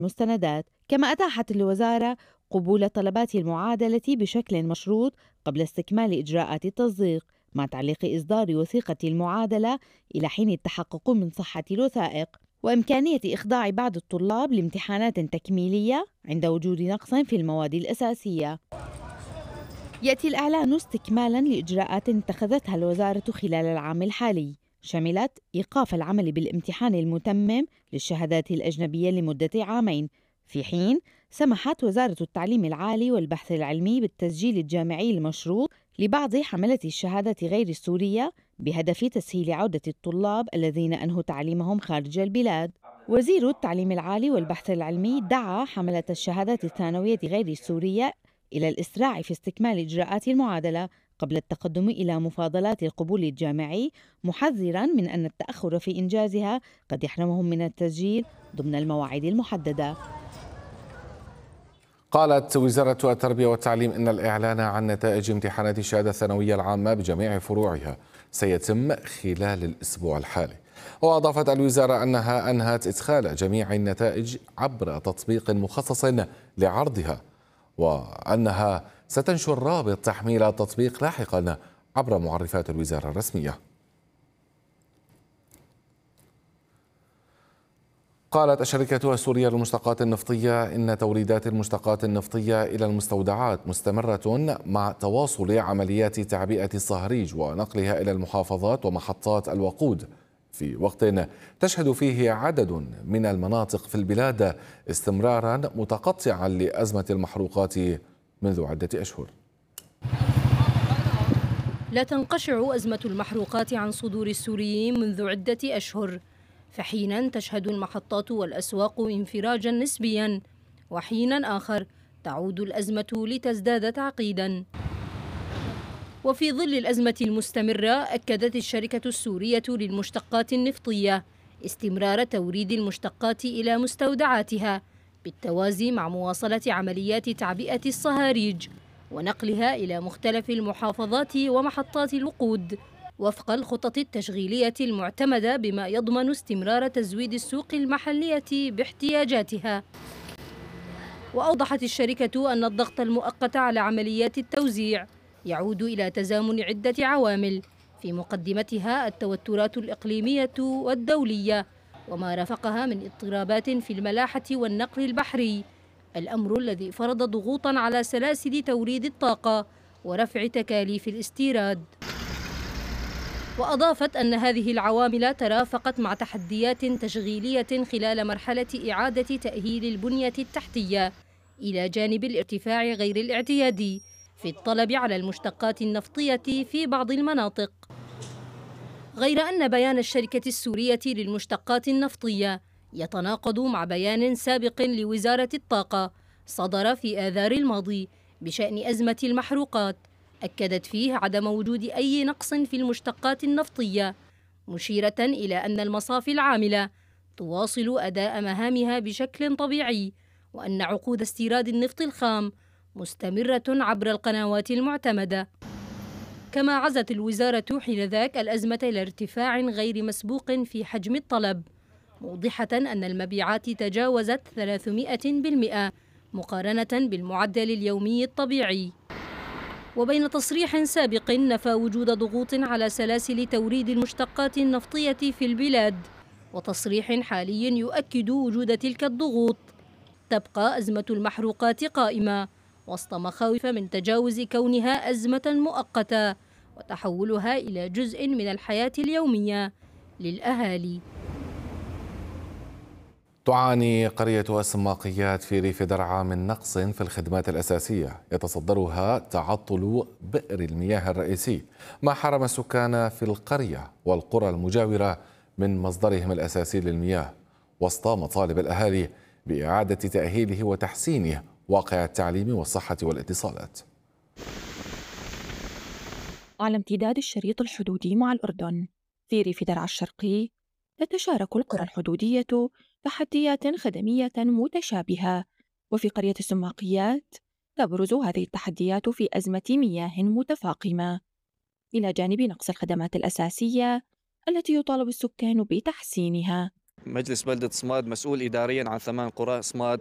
المستندات. كما أتاحت الوزارة قبول طلبات المعادلة بشكل مشروط قبل استكمال إجراءات التصديق، مع تعليق إصدار وثيقة المعادلة إلى حين التحقق من صحة الوثائق، وإمكانية إخضاع بعض الطلاب لامتحانات تكميلية عند وجود نقص في المواد الأساسية. يأتي الإعلان استكمالاً لإجراءات اتخذتها الوزارة خلال العام الحالي، شملت إيقاف العمل بالامتحان المتمم للشهادات الأجنبية لمدة عامين، في حين سمحت وزارة التعليم العالي والبحث العلمي بالتسجيل الجامعي المشروط لبعض حملة الشهادة غير السورية بهدف تسهيل عودة الطلاب الذين أنهوا تعليمهم خارج البلاد. وزير التعليم العالي والبحث العلمي دعا حملة الشهادات الثانوية غير السورية إلى الإسراع في استكمال إجراءات المعادلة قبل التقدم إلى مفاضلات القبول الجامعي، محذراً من أن التأخر في إنجازها قد يحرمهم من التسجيل ضمن المواعيد المحددة. قالت وزارة التربية والتعليم إن الإعلان عن نتائج امتحانات الشهادة الثانوية العامة بجميع فروعها سيتم خلال الأسبوع الحالي. وأضافت الوزارة أنها أنهت إدخال جميع النتائج عبر تطبيق مخصص لعرضها، وأنها ستنشر رابط تحميل التطبيق لاحقا عبر معرفات الوزارة الرسمية. قالت الشركة السورية للمشتقات النفطية إن توريدات المشتقات النفطية إلى المستودعات مستمرة مع تواصل عمليات تعبئة الصهريج ونقلها إلى المحافظات ومحطات الوقود، في وقت تشهد فيه عدد من المناطق في البلاد استمرارا متقطعا لأزمة المحروقات منذ عدة أشهر. لا تنقشع أزمة المحروقات عن صدور السوريين منذ عدة أشهر، فحينا تشهد المحطات والأسواق انفراجا نسبيا، وحينا آخر تعود الأزمة لتزداد تعقيدا. وفي ظل الأزمة المستمرة، أكدت الشركة السورية للمشتقات النفطية استمرار توريد المشتقات إلى مستودعاتها بالتوازي مع مواصلة عمليات تعبئة الصهاريج ونقلها إلى مختلف المحافظات ومحطات الوقود وفق الخطط التشغيلية المعتمدة، بما يضمن استمرار تزويد السوق المحلية باحتياجاتها. وأوضحت الشركة أن الضغط المؤقت على عمليات التوزيع يعود إلى تزامن عدة عوامل، في مقدمتها التوترات الإقليمية والدولية وما رافقها من اضطرابات في الملاحة والنقل البحري، الأمر الذي فرض ضغوطاً على سلاسل توريد الطاقة ورفع تكاليف الاستيراد. وأضافت أن هذه العوامل ترافقت مع تحديات تشغيلية خلال مرحلة إعادة تأهيل البنية التحتية، إلى جانب الارتفاع غير الاعتيادي في الطلب على المشتقات النفطية في بعض المناطق. غير أن بيان الشركة السورية للمشتقات النفطية يتناقض مع بيان سابق لوزارة الطاقة صدر في آذار الماضي بشأن أزمة المحروقات، أكدت فيه عدم وجود أي نقص في المشتقات النفطية، مشيرة إلى أن المصافي العاملة تواصل أداء مهامها بشكل طبيعي، وأن عقود استيراد النفط الخام مستمرة عبر القنوات المعتمدة. كما عزت الوزارة حينذاك الأزمة إلى ارتفاع غير مسبوق في حجم الطلب، موضحة أن المبيعات تجاوزت 300% مقارنة بالمعدل اليومي الطبيعي. وبين تصريح سابق نفى وجود ضغوط على سلاسل توريد المشتقات النفطية في البلاد، وتصريح حالي يؤكد وجود تلك الضغوط، تبقى أزمة المحروقات قائمة وسط مخاوف من تجاوز كونها أزمة مؤقتة وتحولها إلى جزء من الحياة اليومية للأهالي. تعاني قرية السماقيات في ريف درعا من نقص في الخدمات الأساسية يتصدرها تعطل بئر المياه الرئيسي، ما حرم السكان في القرية والقرى المجاورة من مصدرهم الأساسي للمياه، وسط مطالب الأهالي بإعادة تأهيله وتحسينه واقع التعليم والصحة والاتصالات. على امتداد الشريط الحدودي مع الأردن في ريف درعا الشرقي، تتشارك القرى الحدودية تحديات خدمية متشابهة، وفي قرية السماقيات تبرز هذه التحديات في أزمة مياه متفاقمة، إلى جانب نقص الخدمات الأساسية التي يطالب السكان بتحسينها. مجلس بلدة صماد مسؤول إداريا عن 8 قرى صماد